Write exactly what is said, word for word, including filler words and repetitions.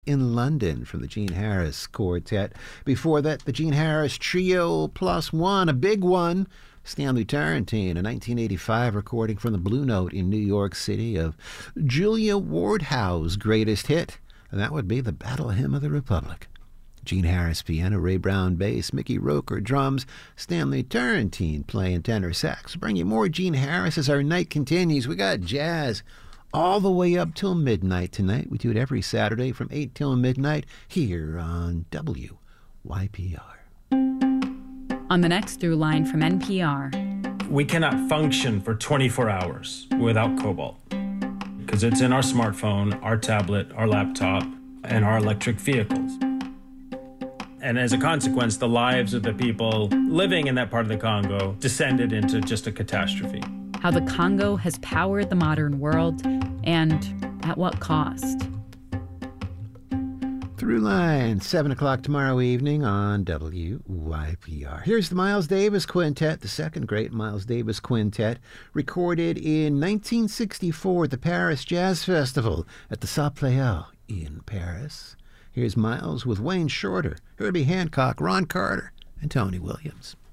in London from the Gene Harris Quartet. Before that, the Gene Harris Trio Plus One, a big one. Stanley Tarantine, a nineteen eighty-five recording from the Blue Note in New York City of Julia Wardhouse's greatest hit, and that would be the Battle Hymn of the Republic. Gene Harris piano, Ray Brown bass, Mickey Roker drums, Stanley Tarantine playing tenor sax. Bring you more Gene Harris as our night continues. We got jazz all the way up till midnight tonight. We do it every Saturday from eight till midnight here on W Y P R. On the next through line from N P R. We cannot function for twenty-four hours without cobalt because it's in our smartphone, our tablet, our laptop, and our electric vehicles. And as a consequence, the lives of the people living in that part of the Congo descended into just a catastrophe. How the Congo has powered the modern world, and at what cost? Throughline, seven o'clock tomorrow evening on W Y P R. Here's the Miles Davis Quintet, the second great Miles Davis Quintet, recorded in nineteen sixty-four at the Paris Jazz Festival at the Sa Pleyel in Paris. Here's Miles with Wayne Shorter, Herbie Hancock, Ron Carter, and Tony Williams.